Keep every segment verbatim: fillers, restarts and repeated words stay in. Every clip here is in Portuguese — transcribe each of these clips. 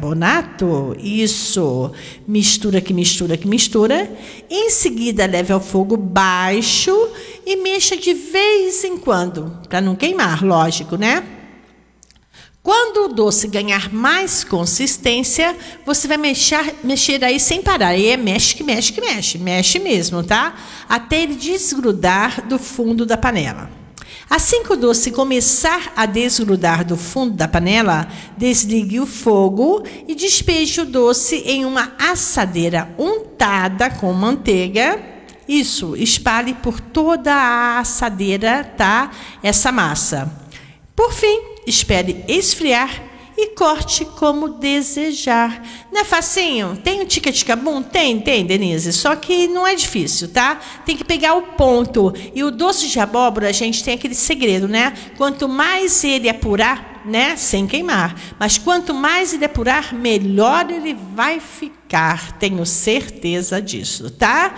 bicarbonato. Isso. Mistura que mistura que mistura. Em seguida, leve ao fogo baixo e mexa de vez em quando, para não queimar, lógico, né? Quando o doce ganhar mais consistência, você vai mexer, mexer aí sem parar. Aí é mexe que mexe que mexe. Mexe mesmo, tá? Até ele desgrudar do fundo da panela. Assim que o doce começar a desgrudar do fundo da panela, desligue o fogo e despeje o doce em uma assadeira untada com manteiga. Isso, espalhe por toda a assadeira, tá? Essa massa. Por fim, espere esfriar e corte como desejar. Não é facinho? Tem o tica-tica-bum? Tem, tem, Denise. Só que não é difícil, tá? Tem que pegar o ponto. E o doce de abóbora, a gente tem aquele segredo, né? Quanto mais ele apurar, né? Sem queimar. Mas quanto mais ele apurar, melhor ele vai ficar. Tenho certeza disso, tá?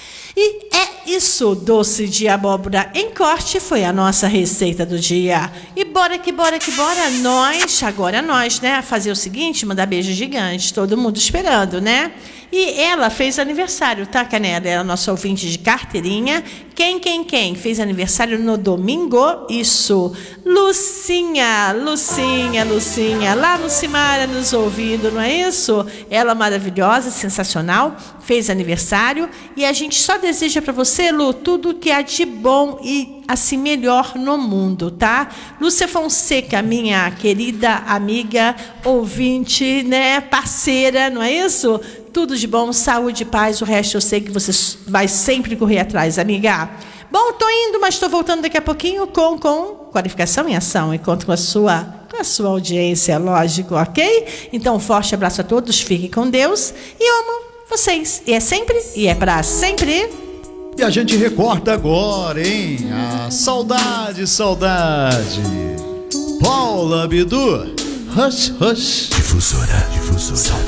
E é isso, doce de abóbora em corte, foi a nossa receita do dia. E bora que bora que bora, nós, agora nós, né, fazer o seguinte, mandar beijo gigante, todo mundo esperando, né? E ela fez aniversário, tá, Canela? Ela é nossa ouvinte de carteirinha. Quem, quem, quem fez aniversário no domingo? Isso, Lucinha, Lucinha, Lucinha, lá no Cimara nos ouvindo, não é isso? Ela maravilhosa, sensacional, fez aniversário e a gente só deseja para você, Lu, tudo que há de bom e assim melhor no mundo, tá? Lúcia Fonseca, minha querida amiga, ouvinte, né, parceira, não é isso? Tudo de bom, saúde, paz, o resto eu sei que você vai sempre correr atrás, amiga. Bom, tô indo, mas tô voltando daqui a pouquinho com, com qualificação em ação e conto com a sua, com a sua audiência, lógico, ok? Então, um forte abraço a todos, fiquem com Deus e amo vocês. E é sempre, e é pra sempre. E a gente recorta agora, hein? A saudade, saudade. Paula Bidu, Hush, Hush. Difusora, difusora.